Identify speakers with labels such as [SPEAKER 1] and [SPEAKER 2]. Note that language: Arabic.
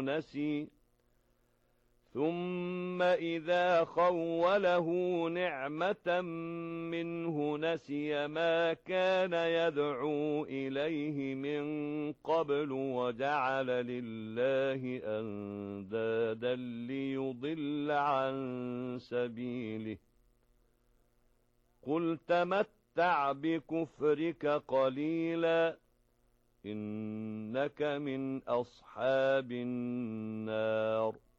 [SPEAKER 1] نسي ثم إذا خوله نعمة منه نسي ما كان يدعو إليه من قبل وجعل لله أندادا ليضل عن سبيله قل تمتع بكفرك قليلا إنك من أصحاب النار